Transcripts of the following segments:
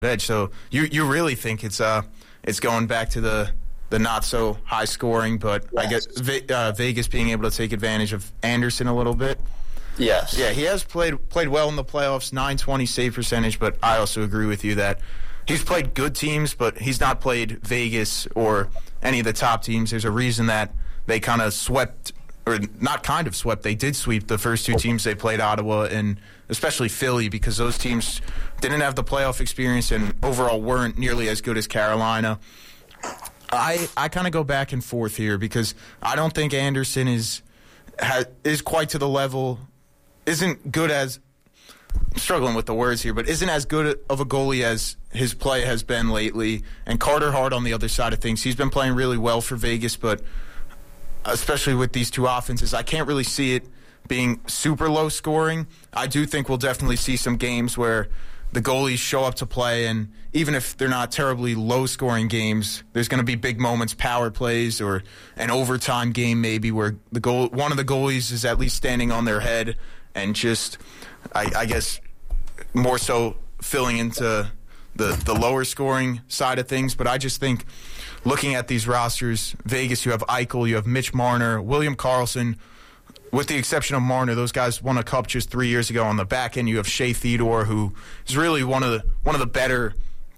edge. So you really think it's going back to the not so high scoring, but yes. I guess Vegas being able to take advantage of Anderson a little bit. Yes. Yeah, he has played well in the playoffs, .920 save percentage, but I also agree with you that he's played good teams, but he's not played Vegas or any of the top teams. There's a reason that they kind of swept, or not kind of swept, they did sweep the first two teams they played, Ottawa and especially Philly, because those teams didn't have the playoff experience and overall weren't nearly as good as Carolina. I kind of go back and forth here because I don't think Anderson is quite to the level, isn't good as, I'm struggling with the words here, but isn't as good of a goalie as his play has been lately. And Carter Hart on the other side of things, he's been playing really well for Vegas, but especially with these two offenses, I can't really see it being super low scoring. I do think we'll definitely see some games where the goalies show up to play, and even if they're not terribly low-scoring games, there's going to be big moments, power plays, or an overtime game maybe where one of the goalies is at least standing on their head and just, I guess, more so filling into the lower-scoring side of things. But I just think looking at these rosters, Vegas, you have Eichel, you have Mitch Marner, William Karlsson. With the exception of Marner, those guys won a cup just 3 years ago. On the back end, you have Shea Theodore, who is really one of the better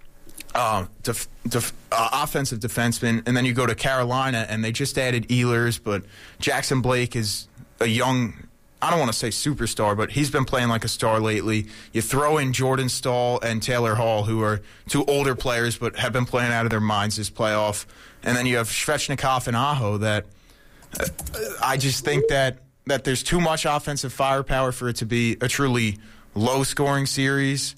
offensive defensemen. And then you go to Carolina, and they just added Ehlers, but Jackson Blake is a young, I don't want to say superstar, but he's been playing like a star lately. You throw in Jordan Staal and Taylor Hall, who are two older players but have been playing out of their minds this playoff. And then you have Svechnikov and Aho that I just think that there's too much offensive firepower for it to be a truly low-scoring series.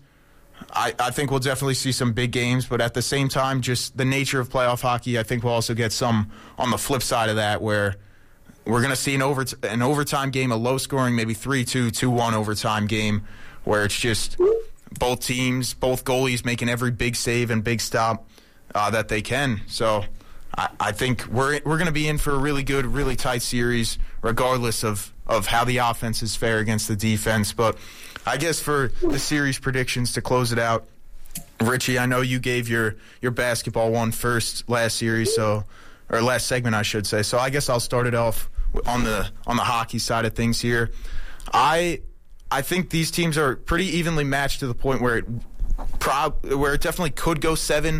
I think we'll definitely see some big games, but at the same time, just the nature of playoff hockey, I think we'll also get some on the flip side of that where we're going to see an overtime game, a low-scoring, maybe 3-2, 2-1 overtime game where it's just both teams, both goalies making every big save and big stop that they can. So I think we're going to be in for a really good, really tight series, regardless of how the offenses fare against the defense. But I guess for the series predictions to close it out, Richie, I know you gave your basketball one first last series, or last segment, I should say. So I guess I'll start it off on the hockey side of things here. I think these teams are pretty evenly matched to the point where it definitely could go 7.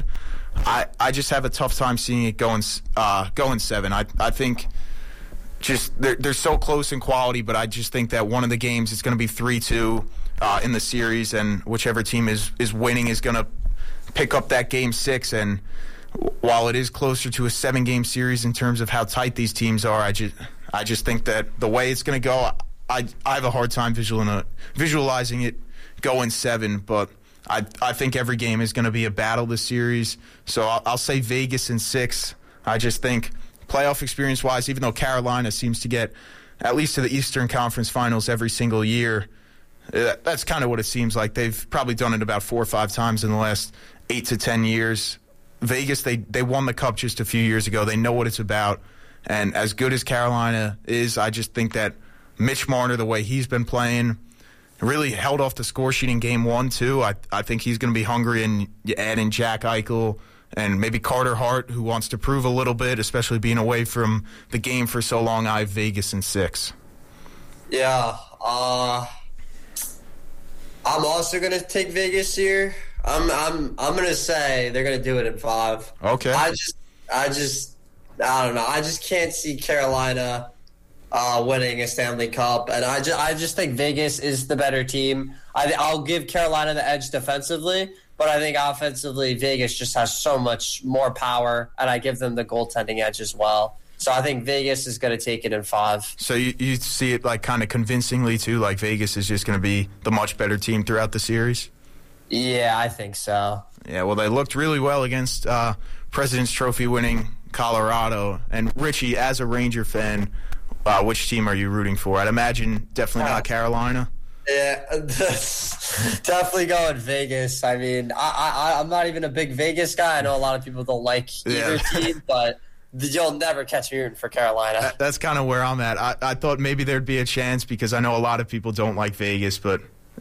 I just have a tough time seeing it going 7. I think just they're so close in quality, but I just think that one of the games is going to be 3-2 in the series, and whichever team is winning is going to pick up that game 6. And while it is closer to a 7-game series in terms of how tight these teams are, I just think that the way it's going to go, I have a hard time visualizing it going 7, but I think every game is going to be a battle this series. So I'll say Vegas in 6. I just think playoff experience-wise, even though Carolina seems to get at least to the Eastern Conference Finals every single year, that's kind of what it seems like. They've probably done it about 4 or 5 times in the last 8 to 10 years. Vegas, they won the Cup just a few years ago. They know what it's about. And as good as Carolina is, I just think that Mitch Marner, the way he's been playing, really held off the score sheet in Game 1, too. I think he's going to be hungry, and you add in Jack Eichel and maybe Carter Hart, who wants to prove a little bit, especially being away from the game for so long. I have Vegas in 6. Yeah, I'm also going to take Vegas here. I'm going to say they're going to do it in 5. Okay. I don't know. I just can't see Carolina winning a Stanley Cup, and I just think Vegas is the better team. I'll give Carolina the edge defensively, but I think offensively Vegas just has so much more power, and I give them the goaltending edge as well. So I think Vegas is going to take it in 5. So you see it like kind of convincingly too, like Vegas is just going to be the much better team throughout the series? Yeah, I think so. Yeah, well, they looked really well against President's Trophy winning Colorado. And Richie, as a Ranger fan, which team are you rooting for? I'd imagine definitely not Carolina. Yeah, definitely going Vegas. I mean, I'm not even a big Vegas guy. I know a lot of people don't like either team, but you'll never catch me rooting for Carolina. That's kind of where I'm at. I thought maybe there'd be a chance because I know a lot of people don't like Vegas, but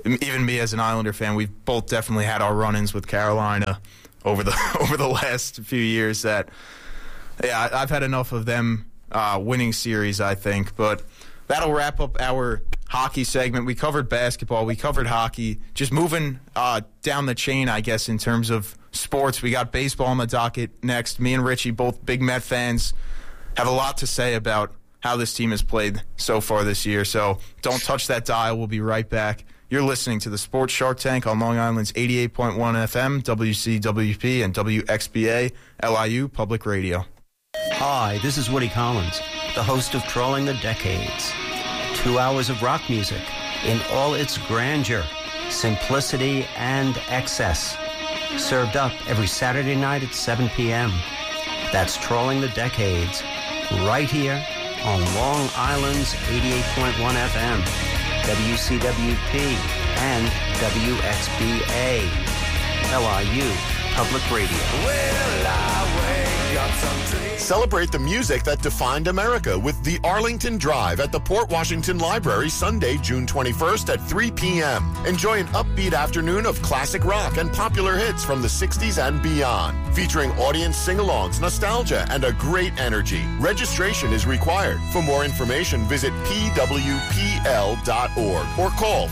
even me as an Islander fan, we've both definitely had our run-ins with Carolina over the last few years. That, yeah, I've had enough of them winning series, I think. But that'll wrap up our hockey segment. We covered basketball. We covered hockey. Just moving down the chain, I guess, in terms of sports. We got baseball on the docket next. Me and Richie, both big Met fans, have a lot to say about how this team has played so far this year. So don't touch that dial. We'll be right back. You're listening to the Sports Shark Tank on Long Island's 88.1 FM, WCWP, and WXBA, LIU Public Radio. Hi, this is Woody Collins, the host of Trolling the Decades. 2 hours of rock music in all its grandeur, simplicity, and excess. Served up every Saturday night at 7 p.m. That's Trolling the Decades, right here on Long Island's 88.1 FM, WCWP, and WXBA, LIU Public Radio. Well, I wake up someday. Celebrate the music that defined America with the Arlington Drive at the Port Washington Library Sunday, June 21st at 3 p.m. Enjoy an upbeat afternoon of classic rock and popular hits from the 60s and beyond, featuring audience sing-alongs, nostalgia, and a great energy. Registration is required. For more information, visit pwpl.org or call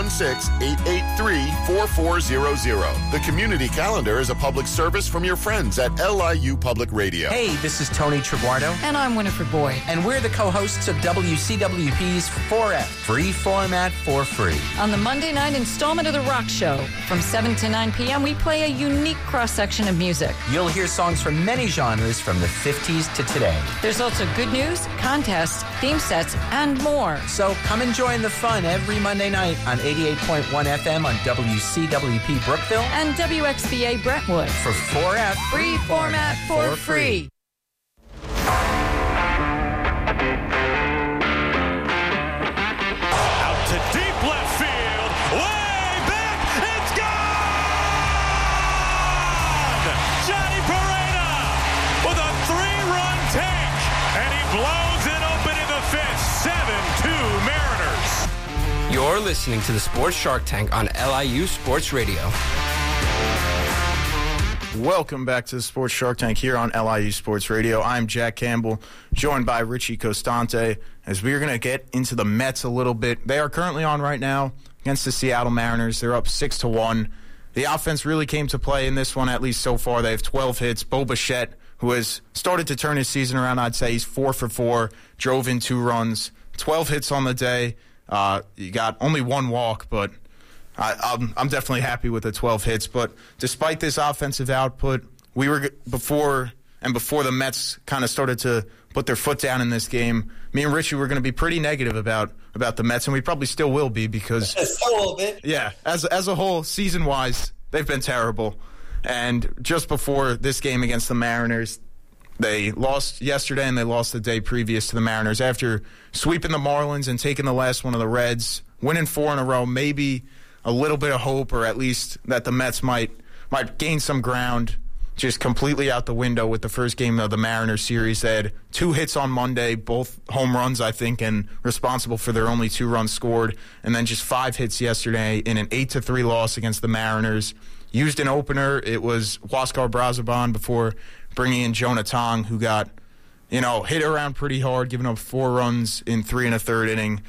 516-883-4400. The community calendar is a public service from your friends at LIU Public Radio. Hey, this is Tony Treguardo. And I'm Winifred Boyd. And we're the co-hosts of WCWP's 4F, Free Format for Free. On the Monday night installment of The Rock Show, from 7 to 9 p.m., we play a unique cross-section of music. You'll hear songs from many genres from the 50s to today. There's also good news, contests, theme sets, and more. So come and join the fun every Monday night on 88.1 FM on WCWP Brookville and WXBA Brentwood for 4F, Free Format for Free. Out to deep left field, way back, it's gone! Johnny Pereda with a 3-run tank, and he blows it open in the fifth, 7-2 Mariners. You're listening to the Sports Shark Tank on LIU Sports Radio. Welcome back to the Sports Shark Tank here on LIU Sports Radio. I'm Jack Campbell, joined by Richie Costante, as we're going to get into the Mets a little bit. They are currently on right now against the Seattle Mariners. They're up 6-1. The offense really came to play in this one, at least so far. They have 12 hits. Bo Bichette, who has started to turn his season around, I'd say he's 4 for 4, drove in 2 runs, 12 hits on the day. You got only 1 walk, but I'm definitely happy with the 12 hits. But despite this offensive output, we were before the Mets kind of started to put their foot down in this game, me and Richie were going to be pretty negative about the Mets, and we probably still will be because a little bit. Yeah, as a whole, season-wise, they've been terrible. And just before this game against the Mariners, they lost yesterday and they lost the day previous to the Mariners after sweeping the Marlins and taking the last one of the Reds, winning 4 in a row, maybe a little bit of hope, or at least that the Mets might gain some ground. Just completely out the window with the first game of the Mariners series. They had 2 hits on Monday, both home runs, I think, and responsible for their only 2 runs scored. And then just 5 hits yesterday in an 8-3 loss against the Mariners. Used an opener. It was Huascar Brazoban before bringing in Jonah Tong, who got, hit around pretty hard, giving up 4 runs in 3 1/3 inning.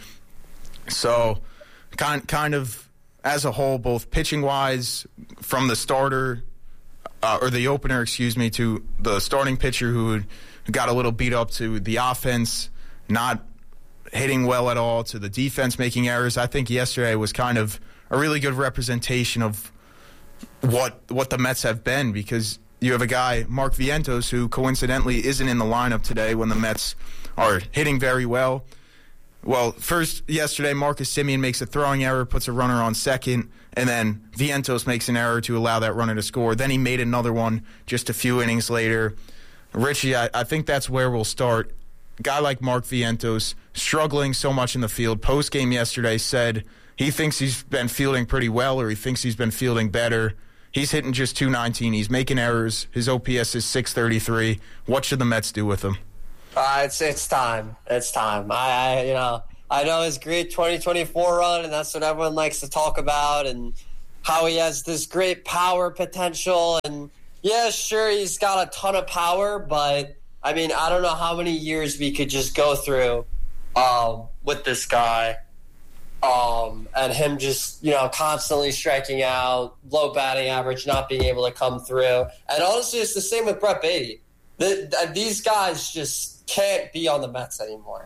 So kind of as a whole, both pitching-wise, from the starter, or the opener, to the starting pitcher who got a little beat up, to the offense not hitting well at all, to the defense making errors. I think yesterday was kind of a really good representation of what the Mets have been, because you have a guy, Mark Vientos, who coincidentally isn't in the lineup today when the Mets are hitting very well. Well, first, yesterday, Marcus Semien makes a throwing error, puts a runner on second, and then Vientos makes an error to allow that runner to score. Then he made another one just a few innings later. Richie, I think that's where we'll start. A guy like Mark Vientos, struggling so much in the field, post-game yesterday said he thinks he's been fielding pretty well, or he thinks he's been fielding better. He's hitting just .219. He's making errors. His OPS is .633. What should the Mets do with him? It's time. It's time. I know his great 2024 run, and that's what everyone likes to talk about, and how he has this great power potential. And yeah, sure, he's got a ton of power, but I mean, I don't know how many years we could just go through with this guy. And him just, constantly striking out, low batting average, not being able to come through. And honestly, it's the same with Brett Beatty. These guys just can't be on the Mets anymore.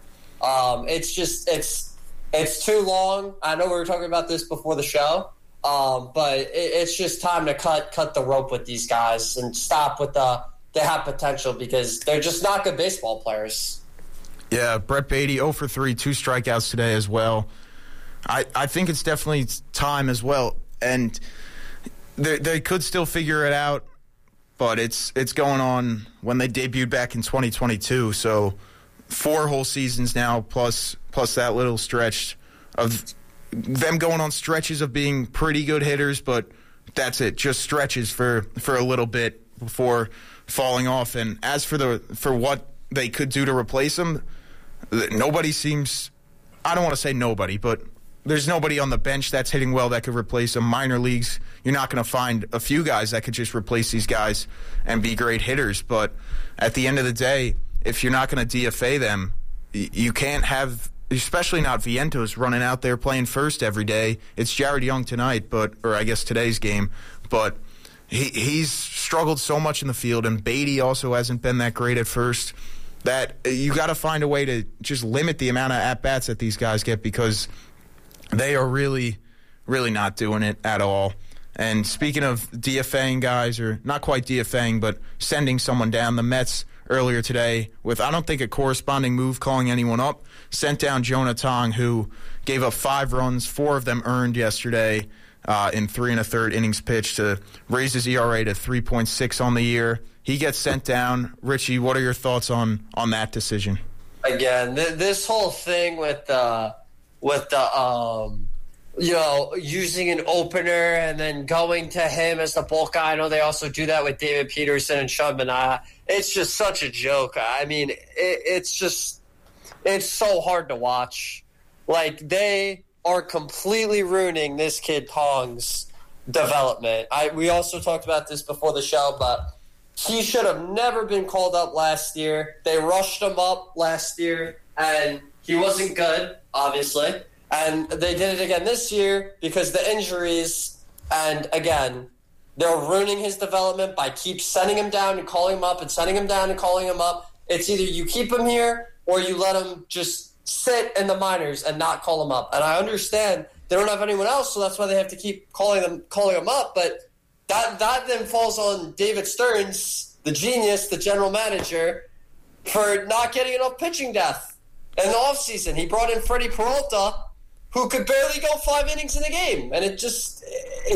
It's too long. I know we were talking about this before the show, but it's just time to cut the rope with these guys and stop with they have potential, because they're just not good baseball players. Yeah, Brett Beatty, 0 for 3, 2 strikeouts today as well. I think it's definitely time as well, and they could still figure it out, but it's going on when they debuted back in 2022, so 4 whole seasons now, plus that little stretch of them going on stretches of being pretty good hitters, but that's it, just stretches for a little bit before falling off. And as for what they could do to replace them, nobody seems, I don't want to say nobody, but there's nobody on the bench that's hitting well that could replace them. Minor leagues, you're not going to find a few guys that could just replace these guys and be great hitters. But at the end of the day, if you're not going to DFA them, you can't have, especially not Vientos, running out there playing first every day. It's Jared Young tonight, or I guess today's game. But he's struggled so much in the field, and Beatty also hasn't been that great at first, that you got to find a way to just limit the amount of at-bats that these guys get, because they are really, really not doing it at all. And speaking of DFAing guys, or not quite DFAing, but sending someone down, the Mets earlier today, with I don't think a corresponding move calling anyone up, sent down Jonah Tong, who gave up 5 runs, 4 of them earned yesterday in 3 1/3 innings pitched, to raise his ERA to 3.6 on the year. He gets sent down. Richie, what are your thoughts on that decision? Again, this whole thing with using an opener and then going to him as the bulk guy. I know they also do that with David Peterson and Sean Manaea. It's just such a joke. I mean, it's so hard to watch. Like, they are completely ruining this kid Tong's development. We also talked about this before the show, but he should have never been called up last year. They rushed him up last year, and he wasn't good, obviously. And they did it again this year because the injuries. And again, they're ruining his development by keep sending him down and calling him up and sending him down and calling him up. It's either you keep him here or you let him just sit in the minors and not call him up. And I understand they don't have anyone else, so that's why they have to keep calling him up. But that then falls on David Stearns, the genius, the general manager, for not getting enough pitching depth. In the offseason, he brought in Freddie Peralta, who could barely go 5 innings in a game. And it just,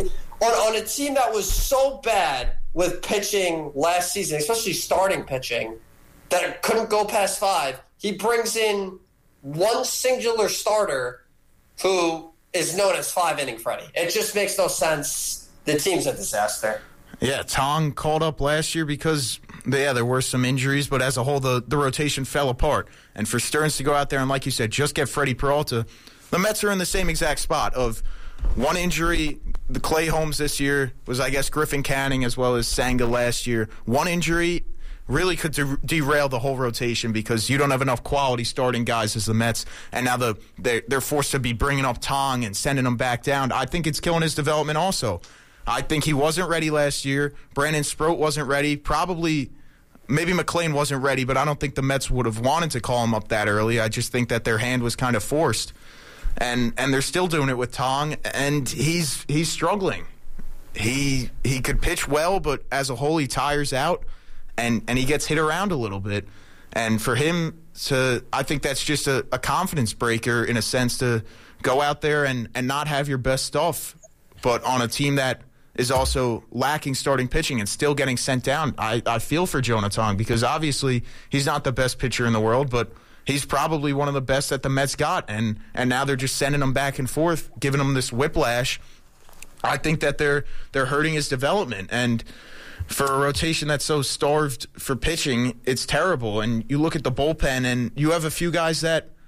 on a team that was so bad with pitching last season, especially starting pitching, that it couldn't go past 5, he brings in one singular starter who is known as 5-inning Freddie. It just makes no sense. The team's a disaster. Yeah, Tong called up last year because, there were some injuries, but as a whole, the rotation fell apart. And for Stearns to go out there and, like you said, just get Freddie Peralta, the Mets are in the same exact spot of one injury. The Clay Holmes this year was, I guess, Griffin Canning as well as Senga last year. One injury really could derail the whole rotation because you don't have enough quality starting guys as the Mets, and now they're forced to be bringing up Tong and sending him back down. I think it's killing his development also. I think he wasn't ready last year. Brandon Sproat wasn't ready. Probably, maybe McLean wasn't ready, but I don't think the Mets would have wanted to call him up that early. I just think that their hand was kind of forced. And they're still doing it with Tong, and he's struggling. He could pitch well, but as a whole, he tires out, and he gets hit around a little bit. And for him I think that's just a confidence breaker in a sense, to go out there and not have your best stuff, but on a team that is also lacking starting pitching and still getting sent down. I feel for Jonah Tong, because obviously he's not the best pitcher in the world, but he's probably one of the best that the Mets got, and now they're just sending him back and forth, giving him this whiplash. I think that they're hurting his development, and for a rotation that's so starved for pitching, it's terrible. And you look at the bullpen, and you have a few guys that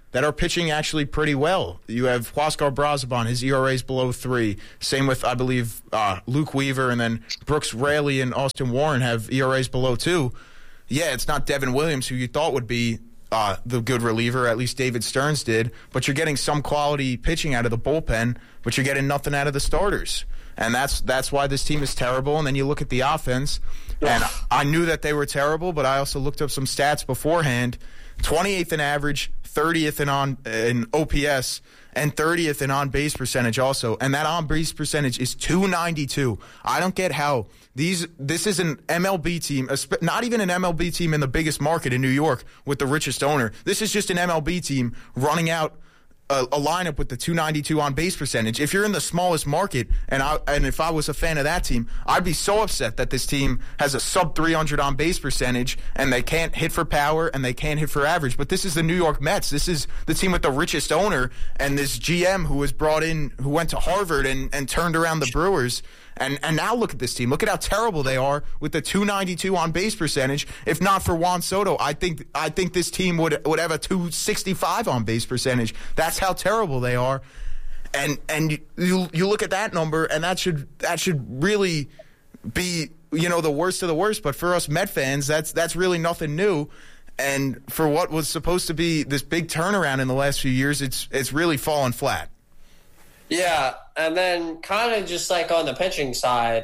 that are pitching actually pretty well. You have Huascar Brazoban, his ERA is below 3. Same with, I believe, Luke Weaver, and then Brooks Raley and Austin Warren have ERAs below 2. Yeah, it's not Devin Williams, who you thought would be the good reliever, at least David Stearns did, but you're getting some quality pitching out of the bullpen, but you're getting nothing out of the starters. And that's why this team is terrible. And then you look at the offense, and I knew that they were terrible, but I also looked up some stats beforehand. 28th in average, 30th in OPS, and 30th in on-base percentage also. And that on-base percentage is .292. I don't get how this is an MLB team, not even an MLB team in the biggest market in New York with the richest owner. This is just an MLB team running out a lineup with the .292 on base percentage. If you're in the smallest market, and if I was a fan of that team, I'd be so upset that this team has a sub 300 on base percentage and they can't hit for power and they can't hit for average. But this is the New York Mets. This is the team with the richest owner and this GM who was brought in, who went to Harvard and turned around the Brewers. And now look at this team. Look at how terrible they are with the .292 on base percentage. If not for Juan Soto, I think this team would have a .265 on base percentage. That's how terrible they are. And you look at that number, and that should really be, the worst of the worst. But for us Met fans, that's really nothing new. And for what was supposed to be this big turnaround in the last few years, it's really fallen flat. Yeah, and then kind of just like on the pitching side,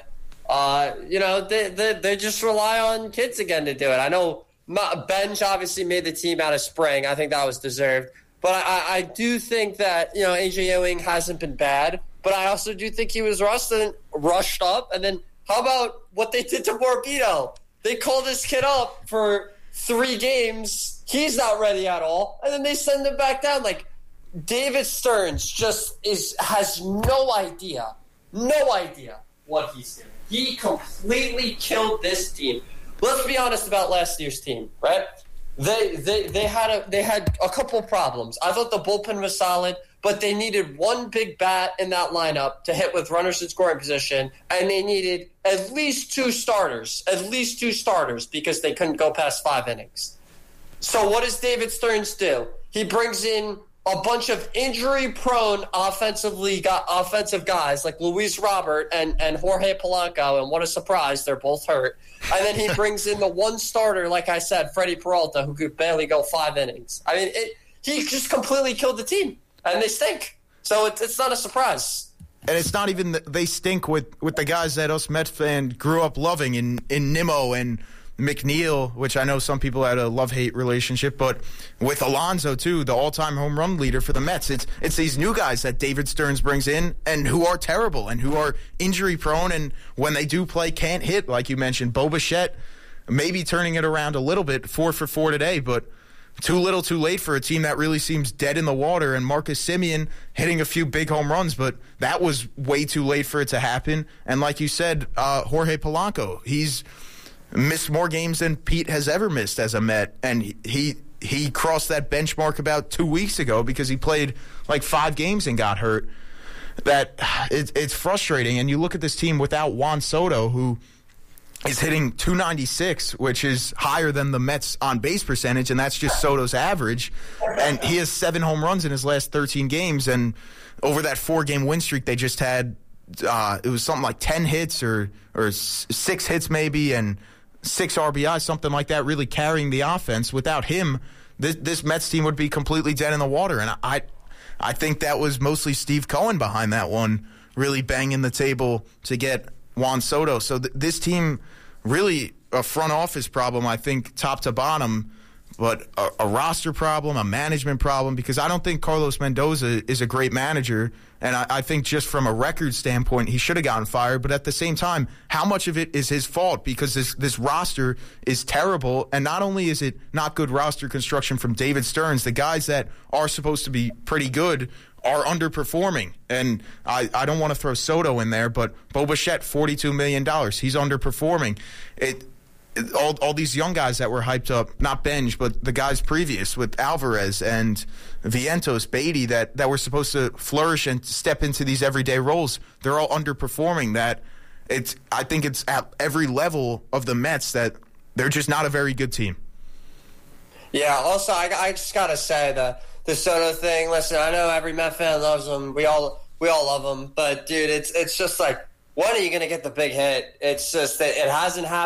they just rely on kids again to do it. I know Benj obviously made the team out of spring. I think that was deserved. But I do think that, A.J. Ewing hasn't been bad, but I also do think he was rushed up. And then how about what they did to Morbido? They called this kid up for 3 games. He's not ready at all. And then they send him back down. Like, David Stearns just has no idea what he's doing. He completely killed this team. Let's be honest about last year's team, right? They had a couple of problems. I thought the bullpen was solid, but they needed one big bat in that lineup to hit with runners in scoring position, and they needed at least two starters because they couldn't go past 5 innings. So what does David Stearns do? He brings in a bunch of injury-prone offensive guys like Luis Robert and Jorge Polanco, and what a surprise, they're both hurt. And then he brings in the one starter, like I said, Freddie Peralta, who could barely go 5 innings. I mean, he just completely killed the team, and they stink. So it's not a surprise. And it's not even that they stink with the guys that us Mets fans grew up loving in Nimmo and McNeil, which I know some people had a love-hate relationship, but with Alonso, too, the all-time home run leader for the Mets. It's these new guys that David Stearns brings in and who are terrible and who are injury-prone, and when they do play, can't hit, like you mentioned. Bo Bichette maybe turning it around a little bit, 4 for 4 today, but too little too late for a team that really seems dead in the water, and Marcus Semien hitting a few big home runs, but that was way too late for it to happen. And like you said, Jorge Polanco, he's missed more games than Pete has ever missed as a Met, and he crossed that benchmark about 2 weeks ago because he played like 5 games and got hurt. It's frustrating, and you look at this team without Juan Soto, who is hitting .296, which is higher than the Mets on base percentage, and that's just Soto's average, and he has 7 home runs in his last 13 games, and over that 4-game win streak they just had, it was something like 10 hits or 6 hits maybe, and 6 RBIs, something like that, really carrying the offense. Without him, this Mets team would be completely dead in the water. And I think that was mostly Steve Cohen behind that one, really banging the table to get Juan Soto. So this team, really a front office problem, I think, top to bottom, but a roster problem, a management problem, because I don't think Carlos Mendoza is a great manager, and I think just from a record standpoint, he should have gotten fired. But at the same time, how much of it is his fault? Because this roster is terrible, and not only is it not good roster construction from David Stearns, the guys that are supposed to be pretty good are underperforming. And I don't want to throw Soto in there, but Bo Bichette, $42 million. He's underperforming. All these young guys that were hyped up, not Benj, but the guys previous with Alvarez and Vientos, Beatty, that were supposed to flourish and step into these everyday roles, they're all underperforming. I think it's at every level of the Mets that they're just not a very good team. Yeah, also, I just got to say that the Soto thing. Listen, I know every Met fan loves him. We all love him. But, dude, it's just like, when are you going to get the big hit? It's just that it hasn't happened.